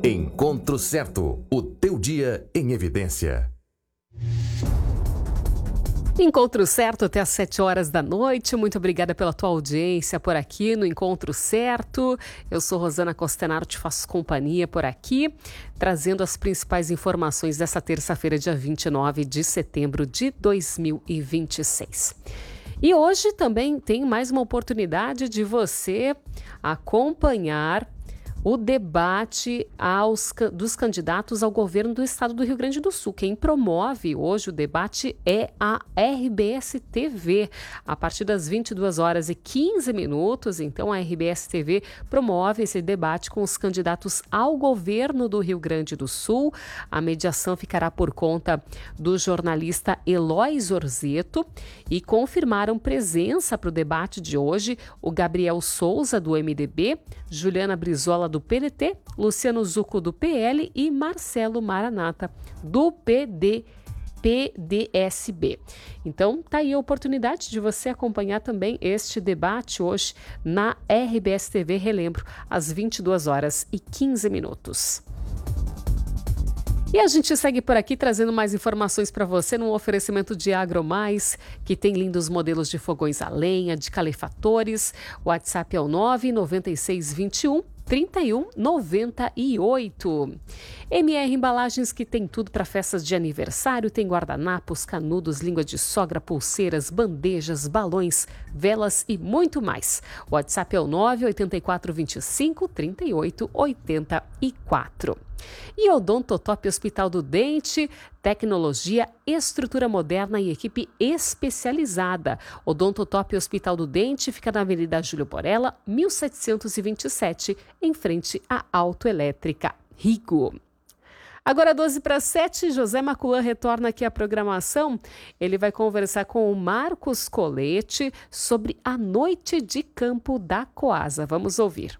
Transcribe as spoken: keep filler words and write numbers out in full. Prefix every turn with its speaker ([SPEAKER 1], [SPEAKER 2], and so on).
[SPEAKER 1] Encontro Certo, o teu dia em evidência.
[SPEAKER 2] Encontro Certo até às sete horas da noite. Muito obrigada pela tua audiência por aqui no Encontro Certo. Eu sou Rosana Costenaro, te faço companhia por aqui, trazendo as principais informações dessa terça-feira, dia vinte e nove de setembro de dois mil e vinte e seis. E hoje também tem mais uma oportunidade de você acompanhar o debate aos, dos candidatos ao governo do estado do Rio Grande do Sul. Quem promove hoje o debate é a R B S T V. A partir das vinte e duas horas e quinze minutos, então a R B S T V promove esse debate com os candidatos ao governo do Rio Grande do Sul. A mediação ficará por conta do jornalista Eloy Zorzeto e confirmaram presença para o debate de hoje o Gabriel Souza, do M D B, Juliana Brizola, do P D T, Luciano Zucco, do P L e Marcelo Maranata, do P D, P D S B. Então, tá aí a oportunidade de você acompanhar também este debate hoje na R B S T V, relembro, às vinte e duas horas e quinze minutos. E a gente segue por aqui trazendo mais informações para você num oferecimento de AgroMais, que tem lindos modelos de fogões a lenha, de calefatores. O WhatsApp é o nove nove seis dois um, três um nove oito. M R Embalagens, que tem tudo para festas de aniversário, tem guardanapos, canudos, língua de sogra, pulseiras, bandejas, balões, velas e muito mais. O WhatsApp é o nove oito quatro dois cinco, três oito oito quatro. E Odontotop Hospital do Dente, tecnologia, estrutura moderna e equipe especializada. Odontotop Hospital do Dente fica na Avenida Júlio Porella, mil setecentos e vinte e sete, em frente à Autoelétrica Rigo. Agora, doze para sete, José Macuã retorna aqui à programação. Ele vai conversar com o Marcos Colete sobre a noite de campo da Coasa. Vamos ouvir.